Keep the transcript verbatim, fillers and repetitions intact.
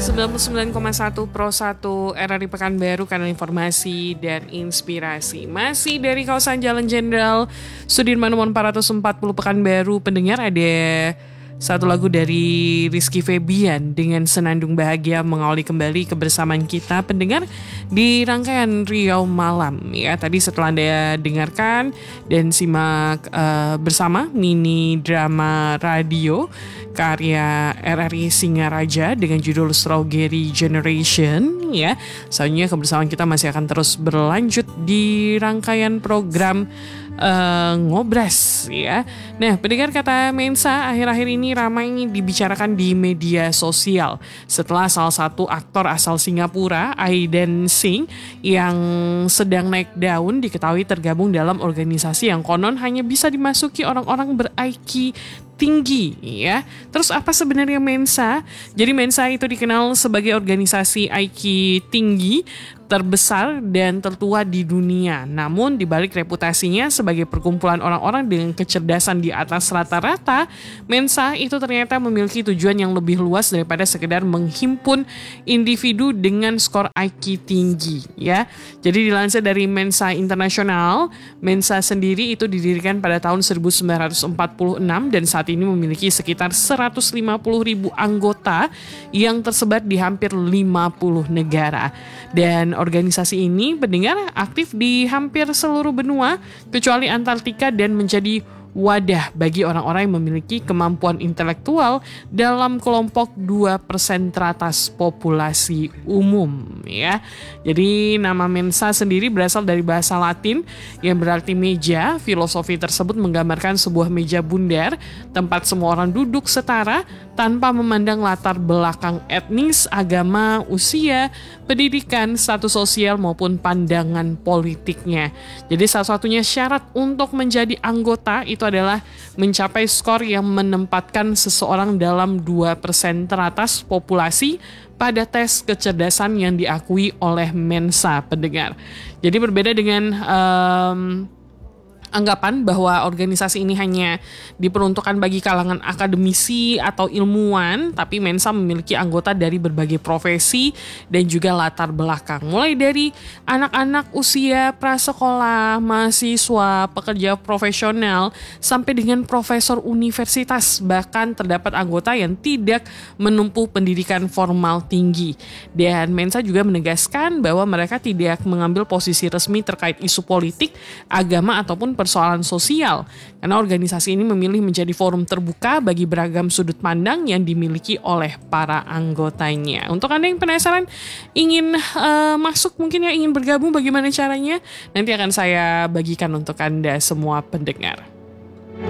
sembilan puluh sembilan koma satu Pro satu R R I Pekanbaru, kanal informasi dan inspirasi. Masih dari kawasan Jalan Jenderal Sudirman nomor empat ratus empat puluh Pekanbaru. Pendengar, ada satu lagu dari Rizky Febian dengan Senandung Bahagia mengawali kembali kebersamaan kita pendengar di rangkaian Riau Malam. Ya, tadi setelah Anda dengarkan dan simak uh, bersama mini drama radio karya R R I Singaraja dengan judul Strawberry Generation, ya. Selanjutnya kebersamaan kita masih akan terus berlanjut di rangkaian program uh, Ngobras, ya. Nah, pendengar, kata Mensa akhir-akhir ini ramai dibicarakan di media sosial setelah salah satu aktor asal Singapura, Aiden Singh, yang sedang naik daun diketahui tergabung dalam organisasi yang konon hanya bisa dimasuki orang-orang ber-I Q tinggi, ya. Terus apa sebenarnya Mensa? Jadi Mensa itu dikenal sebagai organisasi I Q tinggi terbesar dan tertua di dunia. Namun dibalik reputasinya sebagai perkumpulan orang-orang dengan kecerdasan di atas rata-rata, Mensa itu ternyata memiliki tujuan yang lebih luas daripada sekedar menghimpun individu dengan skor I Q tinggi, ya. Jadi dilansir dari Mensa Internasional, Mensa sendiri itu didirikan pada tahun seribu sembilan ratus empat puluh enam dan saat ini memiliki sekitar seratus lima puluh ribu anggota yang tersebar di hampir lima puluh negara. Dan organisasi ini, pendengar, aktif di hampir seluruh benua kecuali Antartika dan menjadi wadah bagi orang-orang yang memiliki kemampuan intelektual dalam kelompok dua persen teratas populasi umum, ya. Jadi nama Mensa sendiri berasal dari bahasa Latin yang berarti meja. Filosofi tersebut menggambarkan sebuah meja bundar tempat semua orang duduk setara tanpa memandang latar belakang etnis, agama, usia, pendidikan, status sosial maupun pandangan politiknya. Jadi salah satunya syarat untuk menjadi anggota itu adalah mencapai skor yang menempatkan seseorang dalam dua persen teratas populasi pada tes kecerdasan yang diakui oleh Mensa, pendengar. Jadi berbeda dengan um, anggapan bahwa organisasi ini hanya diperuntukkan bagi kalangan akademisi atau ilmuwan, tapi Mensa memiliki anggota dari berbagai profesi dan juga latar belakang. Mulai dari anak-anak usia prasekolah, mahasiswa, pekerja profesional, sampai dengan profesor universitas. Bahkan terdapat anggota yang tidak menempuh pendidikan formal tinggi. Dan Mensa juga menegaskan bahwa mereka tidak mengambil posisi resmi terkait isu politik, agama, ataupun persoalan sosial, karena organisasi ini memilih menjadi forum terbuka bagi beragam sudut pandang yang dimiliki oleh para anggotanya. Untuk Anda yang penasaran ingin uh, masuk, mungkin ya ingin bergabung, bagaimana caranya? Nanti akan saya bagikan untuk Anda semua pendengar.